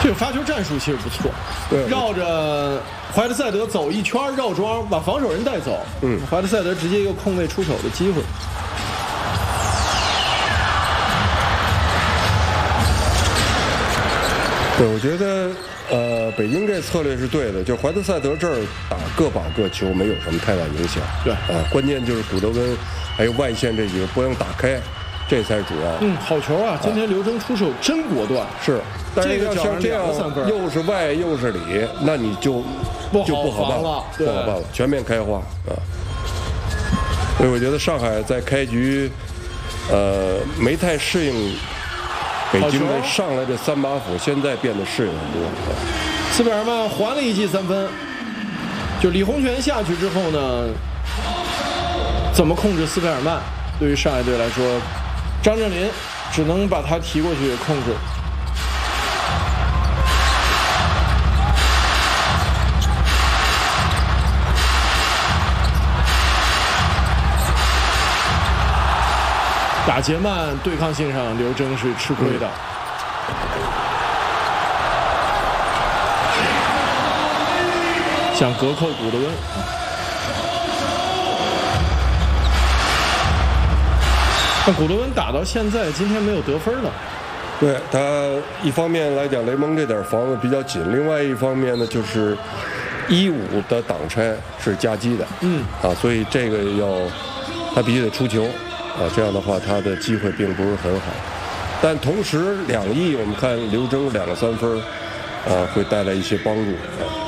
这个发球战术其实不错， 对， 绕着怀特塞德走一圈绕桩，把防守人带走。怀特塞德直接一个空位出手的机会。 对，我觉得北京这策略是对的，就怀特塞德这儿打各保各球没有什么太大影响。 对关键就是古德温还有外线这几个不能打开，这才是主要。 好球啊！今天刘铮出手真果断。 是，但是要像这样又是外又是里，那你就不好办了，不好办了，全面开花啊！所以我觉得上海在开局没太适应北京的上来的3把斧，现在变得适应很多。 斯佩尔曼还了一记3分，就李洪权下去之后呢，怎么控制斯佩尔曼？对于上海队来说，张镇麟只能把他提过去控制。打节慢对抗性上，刘铮是吃亏的。想隔扣古德温，但古德温打到现在，今天没有得分了。 对他一方面来讲，雷蒙这点防的比较紧，另外一方面呢，就是1-5的挡拆是夹击的，所以这个他必须得出球。这样的话他的机会并不是很好，但同时2-1我们看刘铮2个3分，会带来一些帮助。